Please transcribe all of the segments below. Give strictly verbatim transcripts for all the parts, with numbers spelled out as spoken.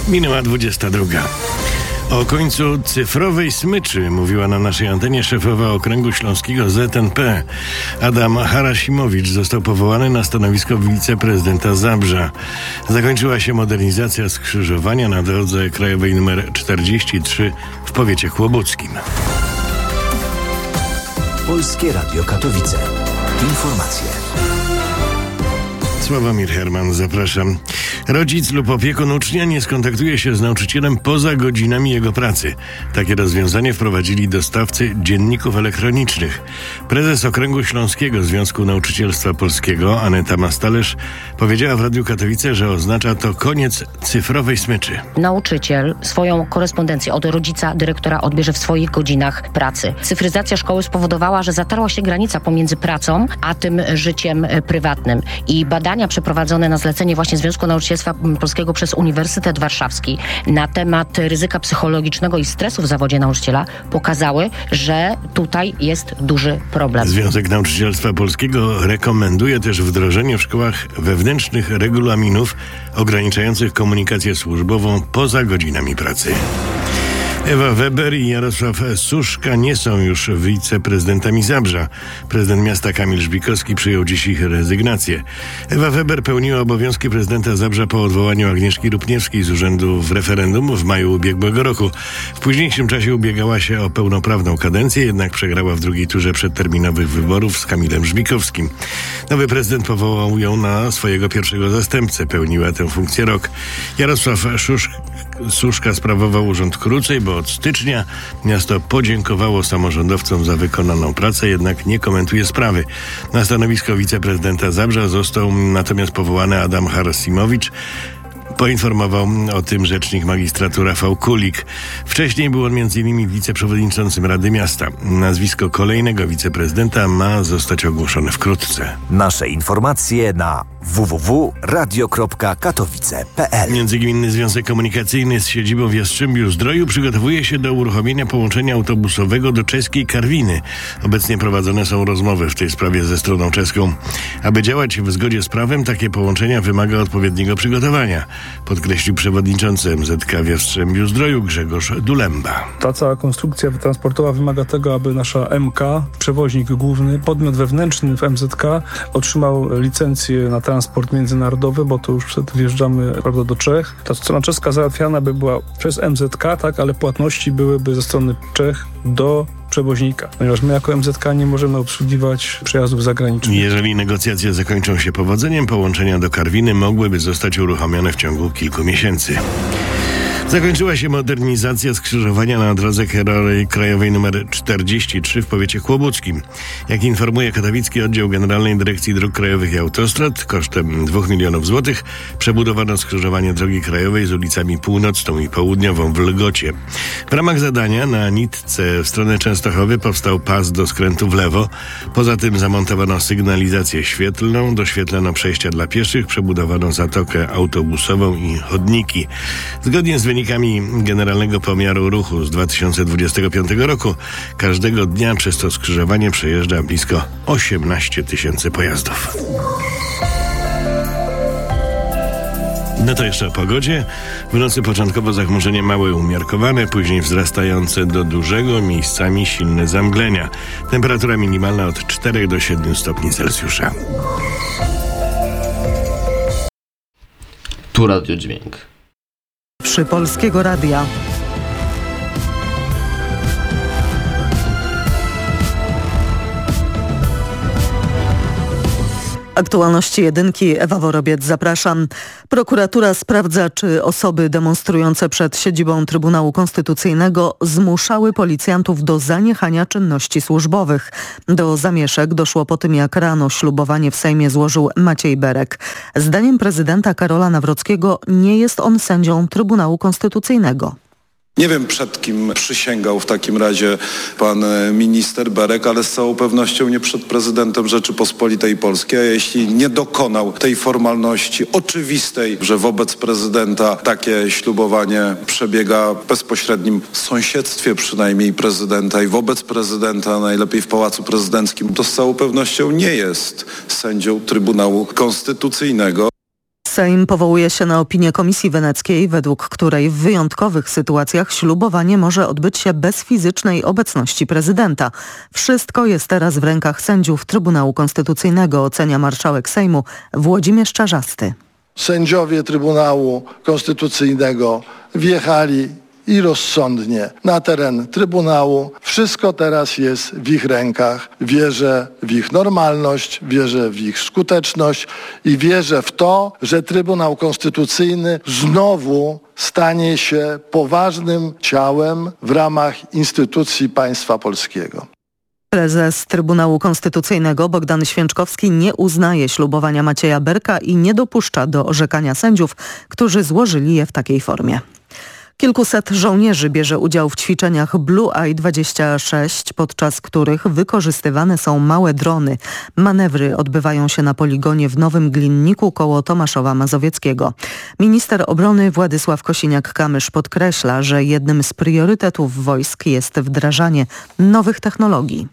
Minęła dwudziesta druga. O końcu cyfrowej smyczy mówiła na naszej antenie szefowa Okręgu Śląskiego Z N P. Adam Harasimowicz został powołany na stanowisko wiceprezydenta Zabrza. Zakończyła się modernizacja skrzyżowania na drodze krajowej nr czterdzieści trzy w powiecie kłobuckim. Polskie Radio Katowice. Informacje. Sławomir Herman, zapraszam. Rodzic lub opiekun ucznia nie skontaktuje się z nauczycielem poza godzinami jego pracy. Takie rozwiązanie wprowadzili dostawcy dzienników elektronicznych. Prezes Okręgu Śląskiego Związku Nauczycielstwa Polskiego, Aneta Mastalerz, powiedziała w Radiu Katowice, że oznacza to koniec cyfrowej smyczy. Nauczyciel swoją korespondencję od rodzica, dyrektora odbierze w swoich godzinach pracy. Cyfryzacja szkoły spowodowała, że zatarła się granica pomiędzy pracą a tym życiem prywatnym. I badania przeprowadzone na zlecenie właśnie Związku Nauczycielstwa Polskiego przez Uniwersytet Warszawski na temat ryzyka psychologicznego i stresu w zawodzie nauczyciela pokazały, że tutaj jest duży problem. Związek Nauczycielstwa Polskiego rekomenduje też wdrożenie w szkołach wewnętrznych regulaminów ograniczających komunikację służbową poza godzinami pracy. Ewa Weber i Jarosław Suszka nie są już wiceprezydentami Zabrza. Prezydent miasta Kamil Żbikowski przyjął dziś ich rezygnację. Ewa Weber pełniła obowiązki prezydenta Zabrza po odwołaniu Agnieszki Rupniewskiej z urzędu w referendum w maju ubiegłego roku. W późniejszym czasie ubiegała się o pełnoprawną kadencję, jednak przegrała w drugiej turze przedterminowych wyborów z Kamilem Żbikowskim. Nowy prezydent powołał ją na swojego pierwszego zastępcę. Pełniła tę funkcję rok. Jarosław Szusz... Suszka sprawował urząd krócej, bo od stycznia miasto podziękowało samorządowcom za wykonaną pracę, jednak nie komentuje sprawy. Na stanowisko wiceprezydenta Zabrza został natomiast powołany Adam Harasimowicz. Poinformował o tym rzecznik magistratu Rafał Kulik. Wcześniej był on między innymi wiceprzewodniczącym Rady Miasta. Nazwisko kolejnego wiceprezydenta ma zostać ogłoszone wkrótce. Nasze informacje na w w w kropka radio kropka katowice kropka p l. Międzygminny Związek Komunikacyjny z siedzibą w Jastrzębiu-Zdroju przygotowuje się do uruchomienia połączenia autobusowego do czeskiej Karwiny. Obecnie prowadzone są rozmowy w tej sprawie ze stroną czeską. Aby działać w zgodzie z prawem, takie połączenia wymaga odpowiedniego przygotowania, podkreślił przewodniczący M Z K w Jastrzębiu-Zdroju Grzegorz Dulemba. Ta cała konstrukcja transportowa wymaga tego, aby nasza M K, przewoźnik główny, podmiot wewnętrzny w M Z K otrzymał licencję na transport międzynarodowy, bo to już wtedy wjeżdżamy, prawda, do Czech. Ta strona czeska załatwiana by była przez M Z K, tak, ale płatności byłyby ze strony Czech do przewoźnika, ponieważ my jako M Z K nie możemy obsługiwać przejazdów zagranicznych. Jeżeli negocjacje zakończą się powodzeniem, połączenia do Karwiny mogłyby zostać uruchomione w ciągu kilku miesięcy. Zakończyła się modernizacja skrzyżowania na drodze krajowej nr czterdzieści trzy w powiecie kłobuckim. Jak informuje katowicki oddział Generalnej Dyrekcji Dróg Krajowych i Autostrad, kosztem dwóch milionów złotych przebudowano skrzyżowanie drogi krajowej z ulicami Północną i Południową w Lgocie. W ramach zadania na nitce w stronę Częstochowy powstał pas do skrętu w lewo. Poza tym zamontowano sygnalizację świetlną, doświetlono przejścia dla pieszych, przebudowano zatokę autobusową i chodniki. Zgodnie z wynikami Generalnego Pomiaru Ruchu z dwa tysiące dwudziestego piątego roku każdego dnia przez to skrzyżowanie przejeżdża blisko osiemnaście tysięcy pojazdów. No to jeszcze o pogodzie. W nocy początkowo zachmurzenie małe umiarkowane, później wzrastające do dużego, miejscami silne zamglenia. Temperatura minimalna od czterech do siedmiu stopni Celsjusza. Tu Radio Dźwięk. Przy Polskiego Radia. Aktualności jedynki, Ewa Worobiec, zapraszam. Prokuratura sprawdza, czy osoby demonstrujące przed siedzibą Trybunału Konstytucyjnego zmuszały policjantów do zaniechania czynności służbowych. Do zamieszek doszło po tym, jak rano ślubowanie w Sejmie złożył Maciej Berek. Zdaniem prezydenta Karola Nawrockiego nie jest on sędzią Trybunału Konstytucyjnego. Nie wiem, przed kim przysięgał w takim razie pan minister Berek, ale z całą pewnością nie przed prezydentem Rzeczypospolitej Polskiej. A jeśli nie dokonał tej formalności oczywistej, że wobec prezydenta takie ślubowanie przebiega w bezpośrednim sąsiedztwie przynajmniej prezydenta i wobec prezydenta, najlepiej w Pałacu Prezydenckim, to z całą pewnością nie jest sędzią Trybunału Konstytucyjnego. Sejm powołuje się na opinię Komisji Weneckiej, według której w wyjątkowych sytuacjach ślubowanie może odbyć się bez fizycznej obecności prezydenta. Wszystko jest teraz w rękach sędziów Trybunału Konstytucyjnego, ocenia marszałek Sejmu Włodzimierz Czarzasty. Sędziowie Trybunału Konstytucyjnego wjechali i rozsądnie na teren Trybunału. Wszystko teraz jest w ich rękach. Wierzę w ich normalność, wierzę w ich skuteczność i wierzę w to, że Trybunał Konstytucyjny znowu stanie się poważnym ciałem w ramach instytucji państwa polskiego. Prezes Trybunału Konstytucyjnego Bogdan Święczkowski nie uznaje ślubowania Macieja Berka i nie dopuszcza do orzekania sędziów, którzy złożyli je w takiej formie. Kilkuset żołnierzy bierze udział w ćwiczeniach Blue Eye dwadzieścia sześć, podczas których wykorzystywane są małe drony. Manewry odbywają się na poligonie w Nowym Glinniku koło Tomaszowa Mazowieckiego. Minister obrony Władysław Kosiniak-Kamysz podkreśla, że jednym z priorytetów wojsk jest wdrażanie nowych technologii.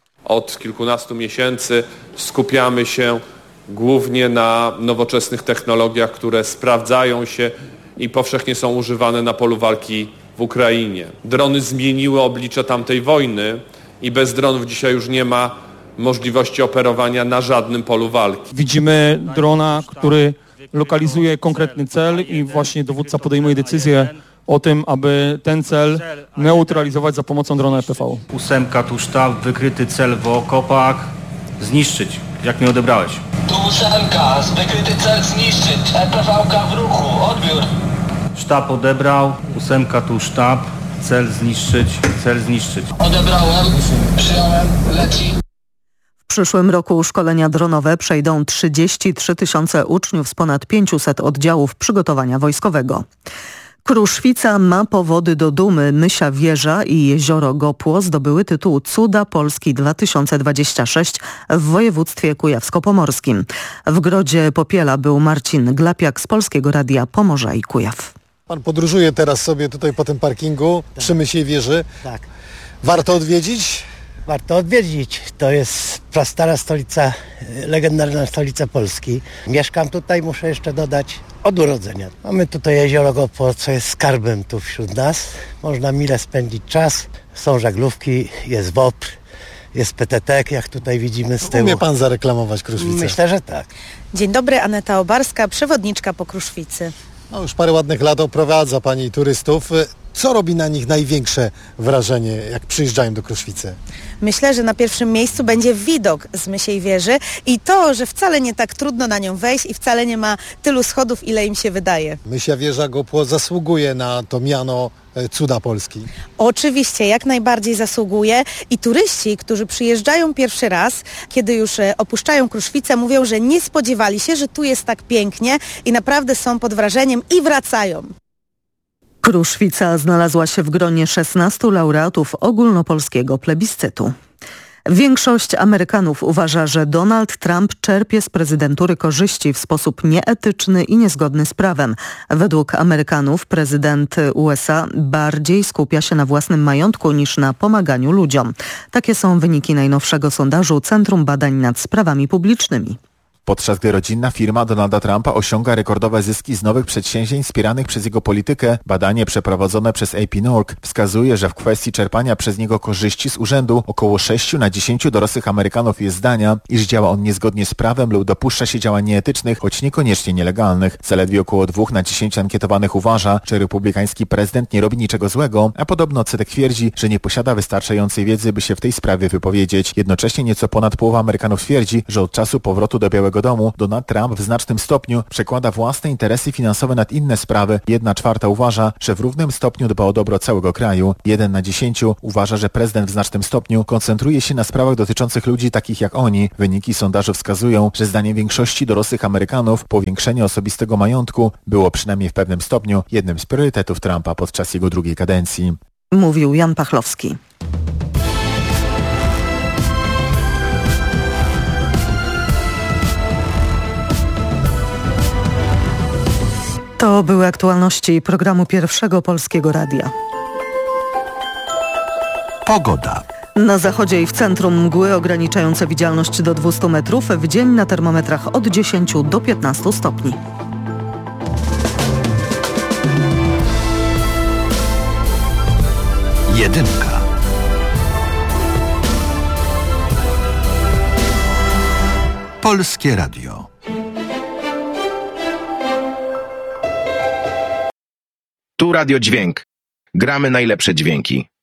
Od kilkunastu miesięcy skupiamy się głównie na nowoczesnych technologiach, które sprawdzają się i powszechnie są używane na polu walki w Ukrainie. Drony zmieniły oblicze tamtej wojny i bez dronów dzisiaj już nie ma możliwości operowania na żadnym polu walki. Widzimy drona, który lokalizuje konkretny cel i właśnie dowódca podejmuje decyzję o tym, aby ten cel neutralizować za pomocą drona E P V. Ósemka, tu sztab, wykryty cel w okopach, zniszczyć. Jak mnie odebrałeś? Tu ósemka, wykryty cel zniszczyć, E P V-ka w ruchu, odbiór. Sztab odebrał, ósemka, tu sztab, cel zniszczyć, cel zniszczyć. Odebrałem, przyjąłem, leci. W przyszłym roku szkolenia dronowe przejdą trzydzieści trzy tysiące uczniów z ponad pięciuset oddziałów przygotowania wojskowego. Kruszwica ma powody do dumy. Mysia Wieża i jezioro Gopło zdobyły tytuł Cuda Polski dwa tysiące dwadzieścia sześć w województwie kujawsko-pomorskim. W Grodzie Popiela był Marcin Glapiak z Polskiego Radia Pomorza i Kujaw. Pan podróżuje teraz sobie tutaj po tym parkingu tak. przy Mysiej Wieży. Tak. Warto odwiedzić? Warto odwiedzić. To jest prastara stolica, legendarna stolica Polski. Mieszkam tutaj, muszę jeszcze dodać, od urodzenia. Mamy tutaj jezioro Gopło, co jest skarbem tu wśród nas. Można mile spędzić czas. Są żaglówki, jest W O P, jest P T T, jak tutaj widzimy z tyłu. Umie pan zareklamować Kruszwicę? Myślę, że tak. Dzień dobry, Aneta Obarska, przewodniczka po Kruszwicy. No już parę ładnych lat oprowadza pani turystów. Co robi na nich największe wrażenie, jak przyjeżdżają do Kruszwicy? Myślę, że na pierwszym miejscu będzie widok z Mysiej Wieży i to, że wcale nie tak trudno na nią wejść i wcale nie ma tylu schodów, ile im się wydaje. Mysia Wieża Gopło zasługuje na to miano Cuda Polski. Oczywiście, jak najbardziej zasługuje i turyści, którzy przyjeżdżają pierwszy raz, kiedy już opuszczają Kruszwicę, mówią, że nie spodziewali się, że tu jest tak pięknie i naprawdę są pod wrażeniem i wracają. Kruszwica znalazła się w gronie szesnastu laureatów ogólnopolskiego plebiscytu. Większość Amerykanów uważa, że Donald Trump czerpie z prezydentury korzyści w sposób nieetyczny i niezgodny z prawem. Według Amerykanów prezydent U S A bardziej skupia się na własnym majątku niż na pomaganiu ludziom. Takie są wyniki najnowszego sondażu Centrum Badań nad Sprawami Publicznymi. Podczas gdy rodzinna firma Donalda Trumpa osiąga rekordowe zyski z nowych przedsięwzięć wspieranych przez jego politykę, badanie przeprowadzone przez A P Nork wskazuje, że w kwestii czerpania przez niego korzyści z urzędu około sześciu na dziesięciu dorosłych Amerykanów jest zdania, iż działa on niezgodnie z prawem lub dopuszcza się działań nieetycznych, choć niekoniecznie nielegalnych. Zaledwie około dwóch na dziesięciu ankietowanych uważa, że republikański prezydent nie robi niczego złego, a podobno odsetek twierdzi, że nie posiada wystarczającej wiedzy, by się w tej sprawie wypowiedzieć. Jednocześnie nieco ponad połowa Amerykanów twierdzi, że od czasu powrotu do Białego Domu Donald Trump w znacznym stopniu przekłada własne interesy finansowe nad inne sprawy. Jedna czwarta uważa, że w równym stopniu dba o dobro całego kraju. Jeden na dziesięciu uważa, że prezydent w znacznym stopniu koncentruje się na sprawach dotyczących ludzi takich jak oni. Wyniki sondaży wskazują, że zdaniem większości dorosłych Amerykanów powiększenie osobistego majątku było przynajmniej w pewnym stopniu jednym z priorytetów Trumpa podczas jego drugiej kadencji. Mówił Jan Pachlowski. To były aktualności programu Pierwszego Polskiego Radia. Pogoda. Na zachodzie i w centrum mgły ograniczające widzialność do dwustu metrów, w dzień na termometrach od dziesięciu do piętnastu stopni. Jedynka. Polskie Radio. Tu Radio Dźwięk. Gramy najlepsze dźwięki.